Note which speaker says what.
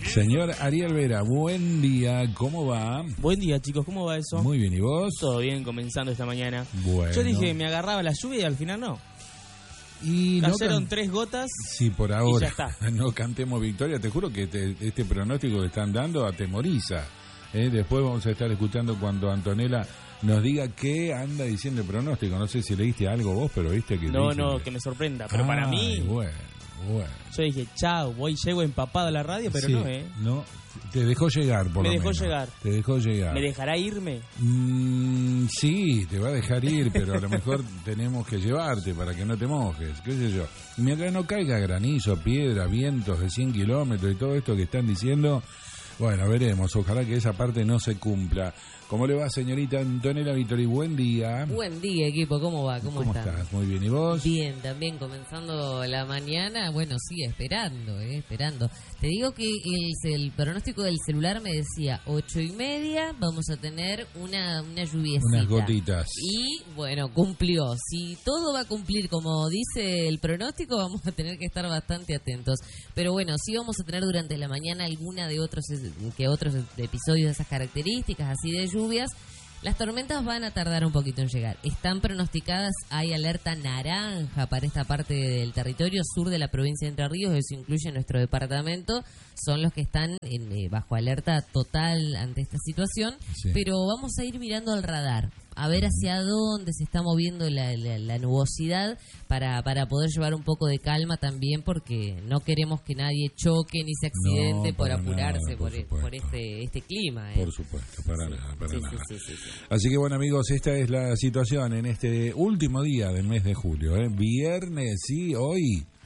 Speaker 1: Señor Ariel Vera, buen día, ¿cómo va?
Speaker 2: Buen día, chicos, ¿cómo va eso?
Speaker 1: Muy bien, ¿y vos?
Speaker 2: Todo bien, comenzando esta mañana.
Speaker 1: Bueno.
Speaker 2: Yo dije, me agarraba la lluvia y al final no.
Speaker 1: Y
Speaker 2: cayeron 3 gotas.
Speaker 1: Sí, por ahora.
Speaker 2: Y ya está.
Speaker 1: No cantemos victoria, te juro que este pronóstico que están dando atemoriza. Después vamos a estar escuchando cuando Antonella nos diga qué anda diciendo el pronóstico. No sé si leíste algo vos, pero viste que...
Speaker 2: No, que me sorprenda. Pero para mí...
Speaker 1: Bueno.
Speaker 2: Yo dije, chao, llego empapado a la radio, pero
Speaker 1: sí,
Speaker 2: no,
Speaker 1: No, te dejó llegar, por lo menos.
Speaker 2: Me dejó llegar.
Speaker 1: ¿Me
Speaker 2: dejará irme?
Speaker 1: Sí, te va a dejar ir, pero a lo mejor tenemos que llevarte para que no te mojes, qué sé yo. Mientras no caiga granizo, piedra, vientos de 100 kilómetros y todo esto que están diciendo, bueno, veremos. Ojalá que esa parte no se cumpla. ¿Cómo le va, señorita Antonella Vittori? Buen día.
Speaker 3: Buen día, equipo. ¿Cómo va? ¿Cómo
Speaker 1: estás? Muy bien. ¿Y vos?
Speaker 3: Bien, también comenzando la mañana. Bueno, sí, esperando. Te digo que el pronóstico del celular me decía 8:30 vamos a tener una lluviecita.
Speaker 1: Unas gotitas.
Speaker 3: Y, bueno, cumplió. Si todo va a cumplir como dice el pronóstico, vamos a tener que estar bastante atentos. Pero bueno, sí vamos a tener durante la mañana alguna de otros episodios de esas características, así de lluvias. Las tormentas van a tardar un poquito en llegar. Están pronosticadas, hay alerta naranja para esta parte del territorio sur de la provincia de Entre Ríos, eso incluye nuestro departamento, son los que están bajo alerta total ante esta situación, sí. Pero vamos a ir mirando al radar, a ver hacia dónde se está moviendo la nubosidad para poder llevar un poco de calma también, porque no queremos que nadie choque ni se accidente por apurarse por este clima.
Speaker 1: Por supuesto, para nada.
Speaker 3: Sí.
Speaker 1: Así que bueno, amigos, esta es la situación en este último día del mes de julio. Viernes, sí, hoy